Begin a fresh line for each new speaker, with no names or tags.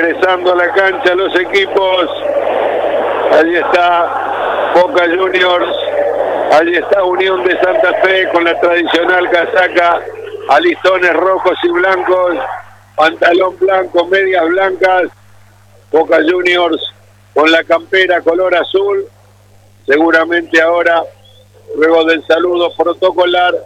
ingresando a la cancha los equipos. Allí está Boca Juniors, allí está Unión de Santa Fe con la tradicional casaca a listones rojos y blancos, pantalón blanco, medias blancas. Boca Juniors con la campera color azul. Seguramente ahora, luego del saludo protocolar,